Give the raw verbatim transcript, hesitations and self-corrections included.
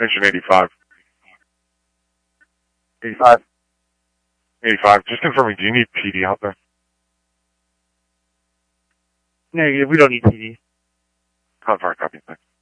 Extension eighty-five. eighty-five. eighty-five. Just confirming, do you need P D out there? Negative, we don't need P D. Confirm, copy, thanks.